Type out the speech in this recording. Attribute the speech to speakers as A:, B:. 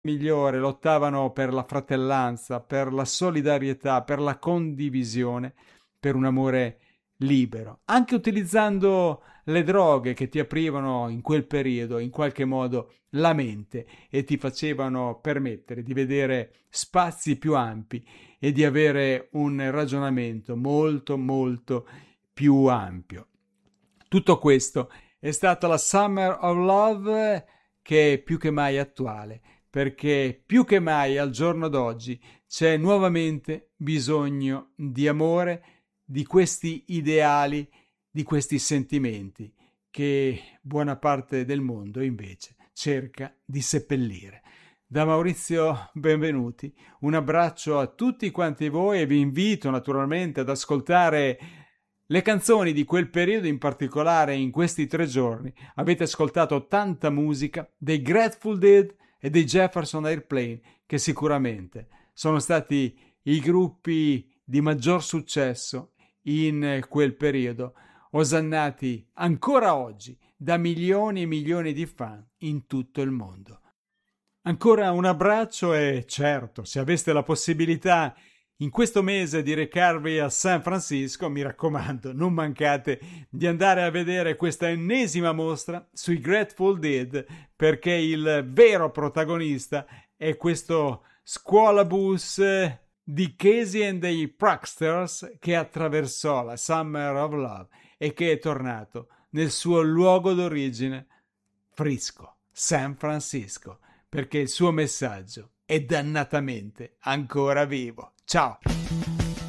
A: migliore lottavano per la fratellanza, per la solidarietà, per la condivisione, per un amore libero, anche utilizzando le droghe che ti aprivano in quel periodo in qualche modo la mente e ti facevano permettere di vedere spazi più ampi e di avere un ragionamento molto molto più ampio. Tutto questo è stata la Summer of Love, che è più che mai attuale, perché più che mai al giorno d'oggi c'è nuovamente bisogno di amore, di questi ideali, di questi sentimenti che buona parte del mondo invece cerca di seppellire. Da Maurizio, benvenuti, un abbraccio a tutti quanti voi e vi invito naturalmente ad ascoltare le canzoni di quel periodo in particolare. In questi 3 giorni avete ascoltato tanta musica dei Grateful Dead e dei Jefferson Airplane, che sicuramente sono stati i gruppi di maggior successo in quel periodo, osannati ancora oggi da milioni e milioni di fan in tutto il mondo. Ancora un abbraccio e certo, se aveste la possibilità in questo mese di recarvi a San Francisco, mi raccomando, non mancate di andare a vedere questa ennesima mostra sui Grateful Dead, perché il vero protagonista è questo scuolabus di Casey and the Pranksters che attraversò la Summer of Love e che è tornato nel suo luogo d'origine, Frisco, San Francisco, perché il suo messaggio è dannatamente ancora vivo. Ciao!